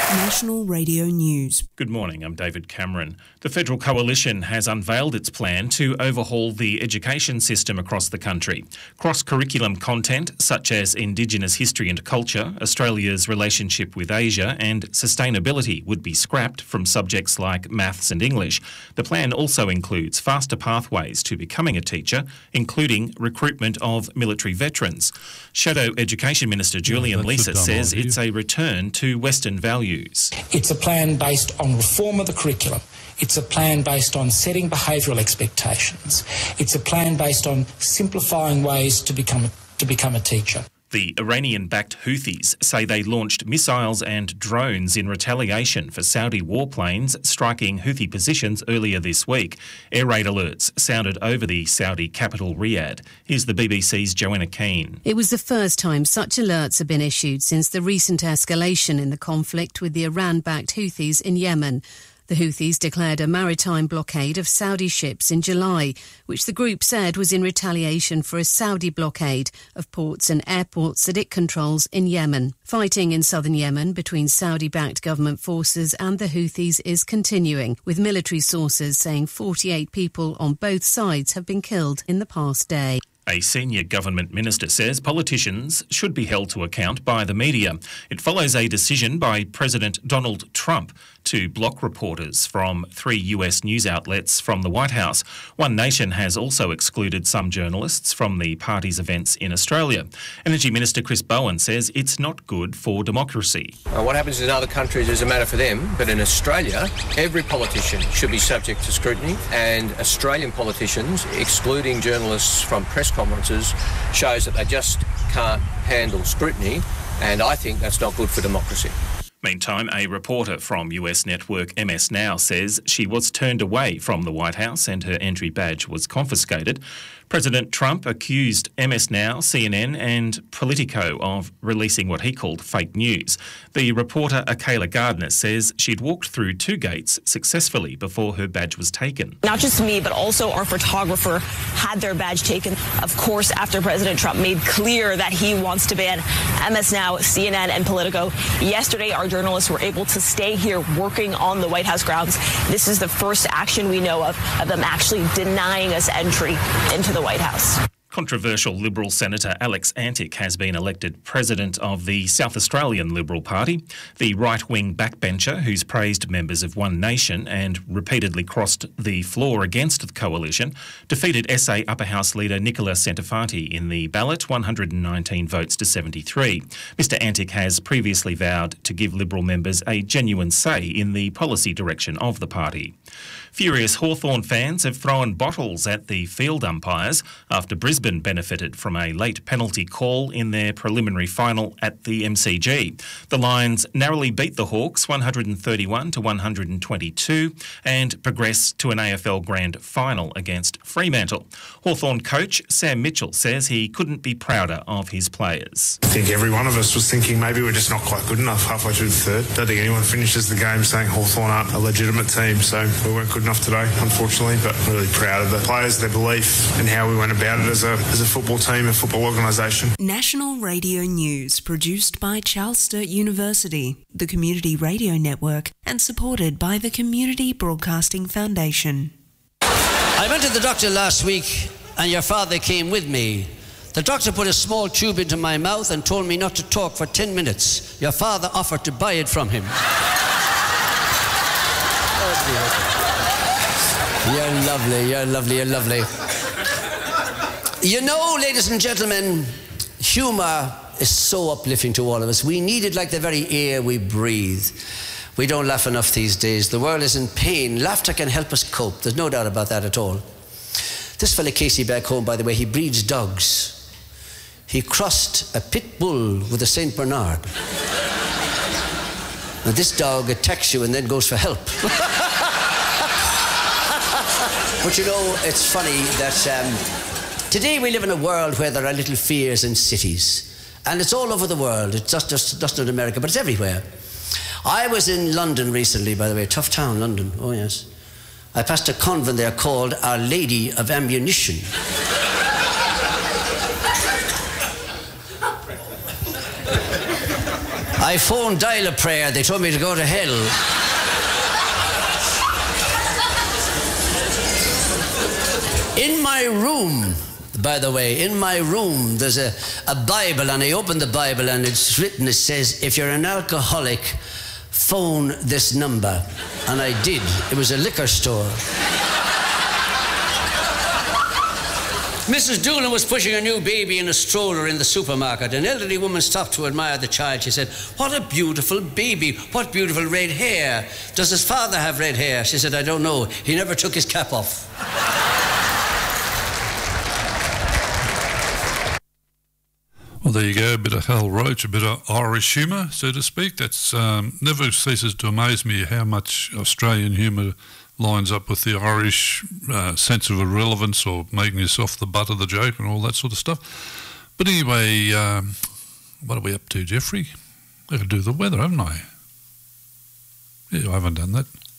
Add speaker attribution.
Speaker 1: National Radio News.
Speaker 2: Good morning, I'm David Cameron. The Federal Coalition has unveiled its plan to overhaul the education system across the country. Cross-curriculum content such as Indigenous history and culture, Australia's relationship with Asia and sustainability would be scrapped from subjects like maths and English. The plan also includes faster pathways to becoming a teacher, including recruitment of military veterans. Shadow Education Minister Julian Leeser says it's a return to Western values.
Speaker 3: It's a plan based on reform of the curriculum. It's a plan based on setting behavioural expectations. It's a plan based on simplifying ways to become a teacher.
Speaker 2: The Iranian-backed Houthis say they launched missiles and drones in retaliation for Saudi warplanes striking Houthi positions earlier this week. Air raid alerts sounded over the Saudi capital Riyadh. Here's the BBC's Joanna Keane.
Speaker 4: It was the first time such alerts have been issued since the recent escalation in the conflict with the Iran-backed Houthis in Yemen. The Houthis declared a maritime blockade of Saudi ships in July, which the group said was in retaliation for a Saudi blockade of ports and airports that it controls in Yemen. Fighting in southern Yemen between Saudi-backed government forces and the Houthis is continuing, with military sources saying 48 people on both sides have been killed in the past day.
Speaker 2: A senior government minister says politicians should be held to account by the media. It follows a decision by President Donald Trump to block reporters from 3 US news outlets from the White House. One Nation has also excluded some journalists from the party's events in Australia. Energy Minister Chris Bowen says it's not good for democracy.
Speaker 5: What happens in other countries is a matter for them, but in Australia, every politician should be subject to scrutiny, and Australian politicians excluding journalists from press conferences shows that they just can't handle scrutiny, and I think that's not good for democracy.
Speaker 2: Meantime, a reporter from US network MS Now says she was turned away from the White House and her entry badge was confiscated. President Trump accused MS Now, CNN and Politico of releasing what he called fake news. The reporter, Akayla Gardner, says she'd walked through 2 gates successfully before her badge was taken.
Speaker 6: Not just me, but also our photographer had their badge taken, of course, after President Trump made clear that he wants to ban MS Now, CNN and Politico. Yesterday, our journalists were able to stay here working on the White House grounds. This is the first action we know of them actually denying us entry into the White House.
Speaker 2: Controversial Liberal Senator Alex Antic has been elected President of the South Australian Liberal Party. The right-wing backbencher, who's praised members of One Nation and repeatedly crossed the floor against the coalition, defeated SA Upper House leader Nicola Centofanti in the ballot, 119 votes to 73. Mr Antic has previously vowed to give Liberal members a genuine say in the policy direction of the party. Furious Hawthorn fans have thrown bottles at the field umpires after Brisbane benefited from a late penalty call in their preliminary final at the MCG. The Lions narrowly beat the Hawks 131 to 122 and progress to an AFL Grand Final against Fremantle. Hawthorn coach Sam Mitchell says he couldn't be prouder of his players.
Speaker 7: I think every one of us was thinking maybe we're just not quite good enough halfway through the third. Don't think anyone finishes the game saying Hawthorn aren't a legitimate team, so we weren't good enough today, unfortunately, but really proud of the players, their belief and how we went about it as a football team, a football organisation.
Speaker 1: National Radio News, produced by Charles Sturt University, the Community Radio Network, and supported by the Community Broadcasting Foundation.
Speaker 8: I went to the doctor last week and your father came with me. The doctor put a small tube into my mouth and told me not to talk for 10 minutes. Your father offered to buy it from him. You're lovely, you're lovely, you're lovely. You know, ladies and gentlemen, humour is so uplifting to all of us. We need it like the very air we breathe. We don't laugh enough these days. The world is in pain. Laughter can help us cope. There's no doubt about that at all. This fella Casey back home, by the way, he breeds dogs. He crossed a pit bull with a Saint Bernard. And this dog attacks you and then goes for help. But you know, it's funny that today we live in a world where there are little fears in cities. And it's all over the world. It's just not in America, but it's everywhere. I was in London recently, by the way, tough town, London. Oh, yes. I passed a convent there called Our Lady of Ammunition. I phoned Dial-A-Prayer. They told me to go to hell. In my room, by the way, in my room, there's a Bible, and I opened the Bible, and it's written, it says, if you're an alcoholic, phone this number. And I did. It was a liquor store. Mrs. Doolan was pushing a new baby in a stroller in the supermarket. An elderly woman stopped to admire the child. She said, what a beautiful baby. What beautiful red hair. Does his father have red hair? She said, I don't know. He never took his cap off.
Speaker 9: Well, there you go, a bit of Hal Roach, a bit of Irish humour, so to speak. That's never ceases to amaze me how much Australian humour lines up with the Irish sense of irrelevance or making yourself the butt of the joke and all that sort of stuff. But anyway, what are we up to, Jeffrey? I've got to do the weather, haven't I? Yeah, I haven't done that.